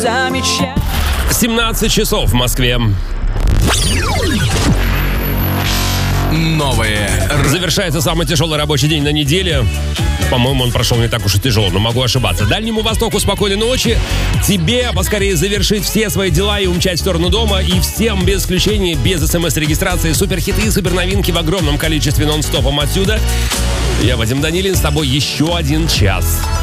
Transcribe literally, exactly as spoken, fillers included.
семнадцать часов в Москве. Новые. Завершается самый тяжелый рабочий день на неделе. По-моему, он прошел не так уж и тяжело, но могу ошибаться. Дальнему Востоку спокойной ночи. Тебе поскорее завершить все свои дела и умчать в сторону дома. И всем без исключения, без смс-регистрации, суперхиты и суперновинки в огромном количестве нон-стопом отсюда. Я Вадим Данилин, с тобой еще один час.